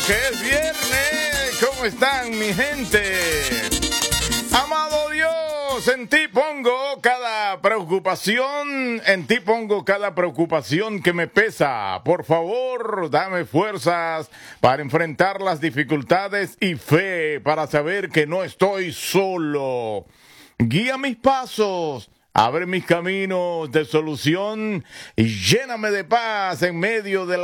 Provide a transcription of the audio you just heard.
que es viernes. ¿Cómo están, mi gente? Amado Dios, en ti pongo cada preocupación, que me pesa. Por favor, dame fuerzas para enfrentar las dificultades y fe para saber que no estoy solo. Guía mis pasos, abre mis caminos de solución y lléname de paz en medio de la